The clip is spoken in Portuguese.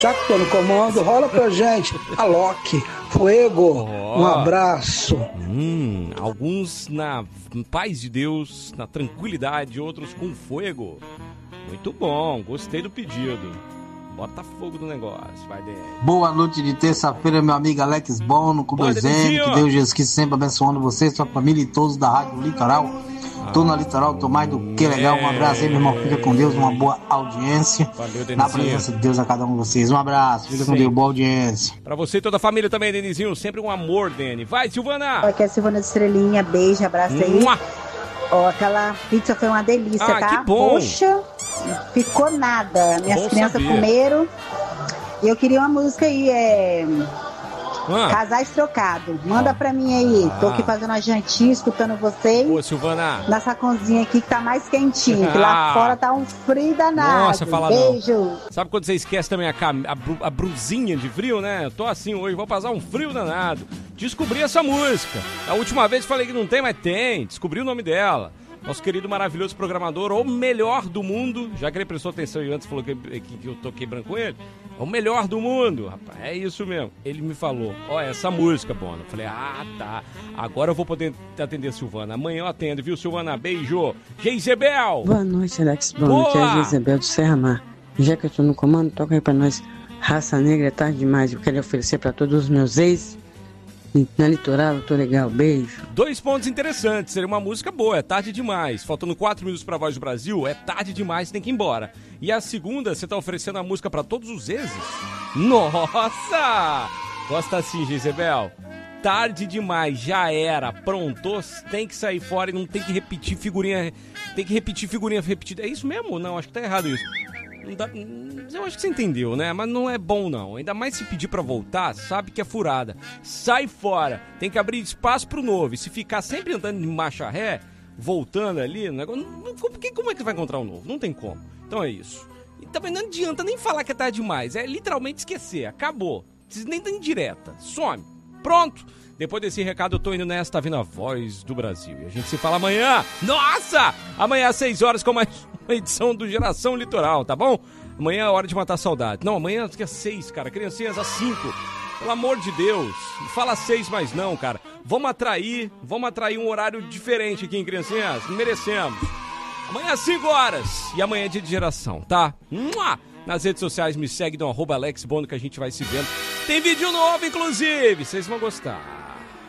Já que tô no comando, rola pra gente. Alok, Fuego, um abraço. Alguns na paz de Deus, na tranquilidade, outros com fogo. Muito bom, gostei do pedido. Bota fogo no negócio, vai dentro. Boa noite de terça-feira, meu amigo Alex Bono, com dois N. Que Deus Jesus Cristo sempre abençoando você, sua família e todos da Rádio Litoral. Tô na Litoral, tô mais do que legal. Um abraço aí, meu irmão. Fica com Deus, uma boa audiência. Valeu, Denizinho. Na presença de Deus a cada um de vocês. Um abraço, fica com Deus, boa audiência. Pra você e toda a família também, Denizinho. Sempre um amor, Deni. Vai, Silvana! Aqui é a Silvana de Estrelinha. Beijo, abraço aí. Ó, aquela pizza foi uma delícia, tá? Que bom. Poxa, ficou nada. Minhas crianças comeram. E eu queria uma música aí, Casais Trocados. Manda pra mim aí. Tô aqui fazendo uma jantinha, escutando vocês. Ô, Silvana. Na saconzinha aqui que tá mais quentinho. Que lá fora tá um frio danado. Nossa, fala Beijo. não. Sabe quando você esquece também a brusinha de frio, né? Eu tô assim hoje, vou passar um frio danado. Descobri essa música. A última vez falei que não tem, mas tem. Descobri o nome dela. Nosso querido maravilhoso programador, o melhor do mundo. Já que ele prestou atenção e antes falou que eu toquei branco com ele. O melhor do mundo, rapaz. É isso mesmo. Ele me falou, essa música, Bono. Eu falei, tá. Agora eu vou poder atender a Silvana. Amanhã eu atendo, viu, Silvana? Beijo. Geisebel. Boa noite, Alex Bono. Aqui é a Geisebel do Serra Mar. Já que eu tô no comando, toca aí pra nós. Raça Negra é tarde demais. Eu quero oferecer pra todos os meus ex. Na Litoral, eu tô legal, beijo. 2 pontos interessantes, seria uma música boa, é tarde demais. Faltando 4 minutos pra Voz do Brasil, é tarde demais, tem que ir embora. E a segunda, você tá oferecendo a música pra todos os exes? Nossa! Gosta assim, Gisebel? Tarde demais, já era, pronto, tem que sair fora e não tem que repetir figurinha. Tem que repetir figurinha repetida. É isso mesmo? Não, acho que tá errado isso. Não dá, eu acho que você entendeu, né? Mas não é bom, não. Ainda mais se pedir pra voltar, sabe que é furada. Sai fora. Tem que abrir espaço pro novo. E se ficar sempre andando de marcha ré, voltando ali, como é que vai encontrar um novo? Não tem como. Então é isso. E também não adianta nem falar que é tarde demais. É literalmente esquecer. Acabou. Nem tem direta. Some. Pronto. Depois desse recado eu tô indo nessa, tá vindo a Voz do Brasil. E a gente se fala amanhã. Nossa! Amanhã às 6 horas com mais uma edição do Geração Litoral, tá bom? Amanhã é hora de matar a saudade. Não, amanhã é 6, cara. Criancinhas às 5. Pelo amor de Deus. Não fala 6 mais não, cara. Vamos atrair um horário diferente aqui em Criancinhas. Merecemos. Amanhã às 5 horas. E amanhã é dia de geração, tá? Nas redes sociais me segue no @AlexBono que a gente vai se vendo. Tem vídeo novo, inclusive. Vocês vão gostar.